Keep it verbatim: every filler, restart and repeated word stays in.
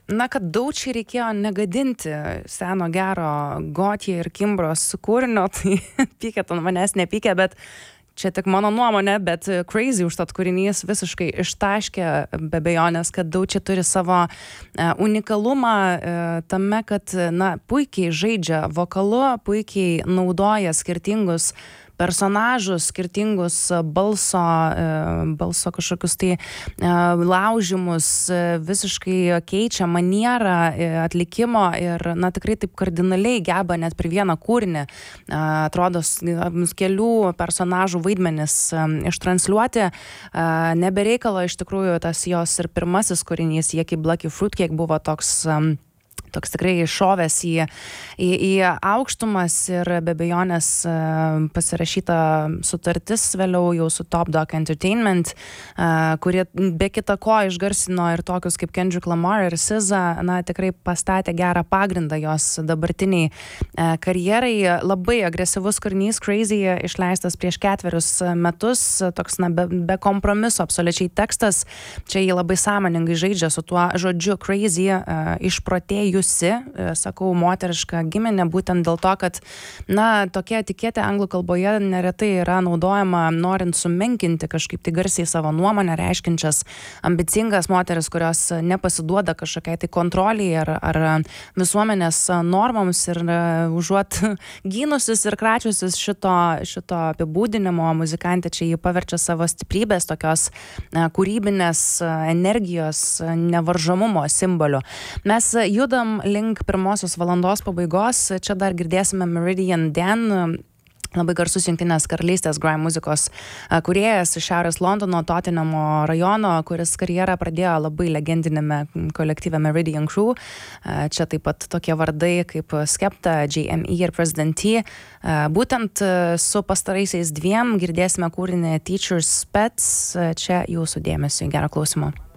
na, kad Daučiai reikėjo negadinti seno gero Gotye ir Kimbros kūrinio, tai pykėt ant manęs, nepykė, bet čia tik mano nuomonė, bet Crazy užtat kūrinys visiškai ištaškė be abejonės, kad Daučiai turi savo uh, unikalumą uh, tame, kad na, puikiai žaidžia vokalu, puikiai naudoja skirtingus personažus, skirtingus balso, balso kažkokius tai laužimus, visiškai keičia manierą atlikimo ir, na, tikrai taip kardinaliai geba net per vieną kūrinį, atrodo, kelių personažų vaidmenis ištransliuoti. Nebereikalo iš tikrųjų tas jos ir pirmasis kūrinys, jie kaip Lucky Fruitcake buvo toks toks tikrai šovęs į, į, į aukštumas ir be abejonės pasirašyta sutartis vėliau jau su Top Dog Entertainment, kurie be kita ko išgarsino ir tokius kaip Kendrick Lamar ir S Z A, na, tikrai pastatė gerą pagrindą jos dabartiniai karjerai. Labai agresyvus kūrinys Crazy, išleistas prieš ketverius metus, toks, na, be, be kompromiso absoliučiai tekstas. Čia jį labai sąmoningai žaidžia su tuo žodžiu Crazy, išprotėjus sakau, moterišką giminę, būtent dėl to, kad, na, tokia etiketė anglų kalboje neretai yra naudojama, norint sumenkinti kažkaip tai garsiai savo nuomonę reiškinčias ambicingas moteris, kurios nepasiduoda kažkokiai tai kontroliai ar, ar visuomenės normoms ir užuot gynusis ir kračiusis šito, šito apibūdinimo, muzikantė čia jį paverčia savo stiprybės, tokios kūrybinės energijos, nevaržomumo simboliu. Mes judam link pirmosios valandos pabaigos. Čia dar girdėsime Meridian Dan, labai garsus Jungtinės karalystės grime muzikos kūrėjas iš Šiaurės Londono, Totenamo rajono, kuris karjerą pradėjo labai legendinėme kolektyve Meridian Crew. Čia taip pat tokie vardai kaip Skepta, J M E ir President T. Būtent su pastaraisiais dviem girdėsime kūrinį Teacher's Pets. Čia jūsų dėmesio, gero klausimo.